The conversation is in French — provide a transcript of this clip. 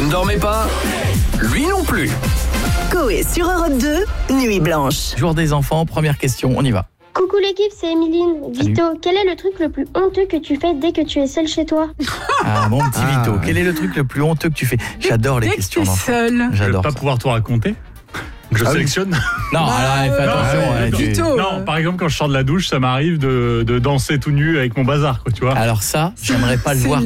ne dormez pas? Lui non plus. Coé sur Europe 2, Nuit Blanche. Jour des enfants, première question, on y va. Coucou l'équipe, c'est Emeline. Vito, quel est le truc le plus honteux que tu fais dès que tu es seul chez toi? Ah, mon petit Vito, quel est le truc le plus honteux que tu fais? J'adore les questions Dès que d'enfants. t'es seul. Je J'adore vais pas ça. pouvoir tout raconter. Je sélectionne. Non, alors, fais attention. ouais, tu- Vito. Non, par exemple, quand je sors de la douche, ça m'arrive de danser tout nu avec mon bazar, quoi, tu vois. Alors ça, j'aimerais pas le C'est voir